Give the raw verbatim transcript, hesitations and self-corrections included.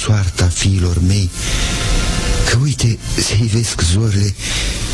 soarta fiilor mei, că uite se ivesc zorile